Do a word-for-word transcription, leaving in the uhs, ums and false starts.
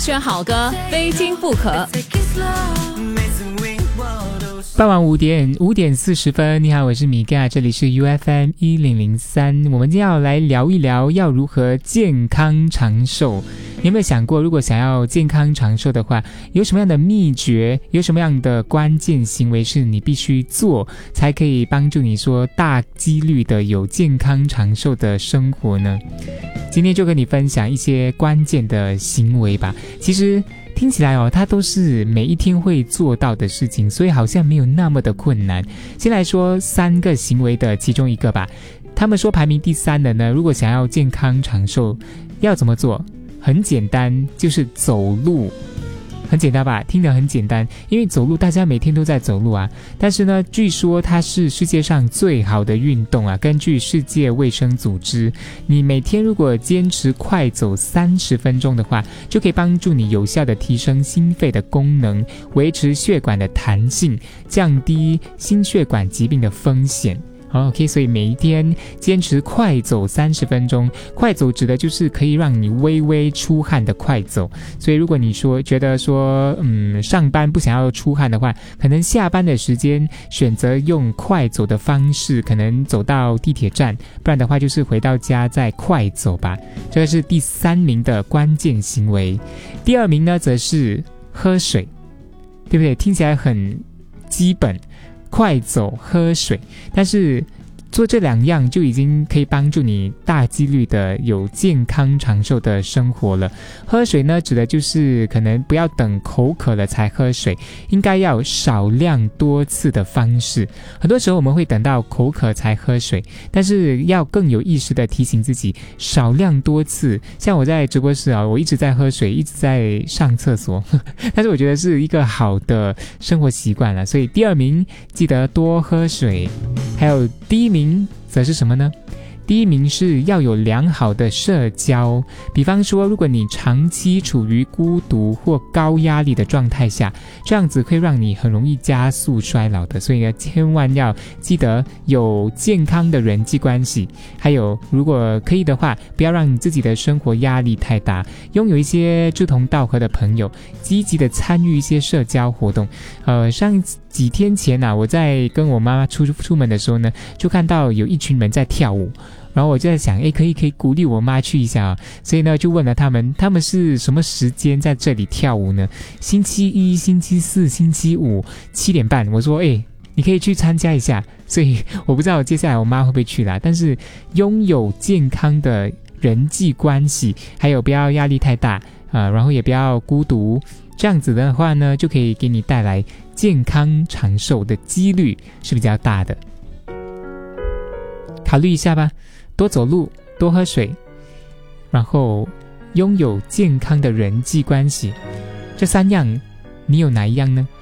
选好歌，非听不可。 傍晚五点五点四十分，你好，我是米嘎，这里是 U F M 一零零三。我们今天要来聊一聊要如何健康长寿。你有没有想过，如果想要健康长寿的话，有什么样的秘诀，有什么样的关键行为是你必须做，才可以帮助你说大几率的有健康长寿的生活呢？今天就跟你分享一些关键的行为吧。其实听起来哦，它都是每一天会做到的事情，所以好像没有那么的困难。先来说三个行为的其中一个吧。他们说排名第三的呢，如果想要健康长寿，要怎么做？很简单，就是走路。很简单吧，听得很简单，因为走路大家每天都在走路啊。但是呢，据说它是世界上最好的运动啊。根据世界卫生组织，你每天如果坚持快走三十分钟的话，就可以帮助你有效的提升心肺的功能，维持血管的弹性，降低心血管疾病的风险。OK， 所以每一天坚持快走三十分钟，快走指的就是可以让你微微出汗的快走。所以如果你说觉得说嗯上班不想要出汗的话，可能下班的时间选择用快走的方式，可能走到地铁站，不然的话就是回到家再快走吧。这个是第三名的关键行为。第二名呢则是喝水，对不对？听起来很基本，快走喝水，但是做这两样就已经可以帮助你大几率的有健康长寿的生活了。喝水呢，指的就是可能不要等口渴了才喝水，应该要少量多次的方式。很多时候我们会等到口渴才喝水，但是要更有意识的提醒自己少量多次。像我在直播室啊，我一直在喝水，一直在上厕所，但是我觉得是一个好的生活习惯了。所以第二名记得多喝水。还有第一名则是什么呢？第一名是要有良好的社交，比方说如果你长期处于孤独或高压力的状态下，这样子会让你很容易加速衰老的。所以呢，千万要记得有健康的人际关系，还有如果可以的话，不要让你自己的生活压力太大，拥有一些志同道合的朋友，积极的参与一些社交活动。呃，上几天前啊，我在跟我妈妈出出门的时候呢，就看到有一群人在跳舞，然后我就在想，诶，可以可以鼓励我妈去一下啊，所以呢就问了他们，他们是什么时间在这里跳舞呢？星期一、星期四、星期五七点半。我说，诶，你可以去参加一下。所以我不知道接下来我妈会不会去啦，但是拥有健康的人际关系，还有不要压力太大啊、呃，然后也不要孤独，这样子的话呢，就可以给你带来健康长寿的几率是比较大的。考虑一下吧，多走路，多喝水，然后拥有健康的人际关系，这三样你有哪一样呢？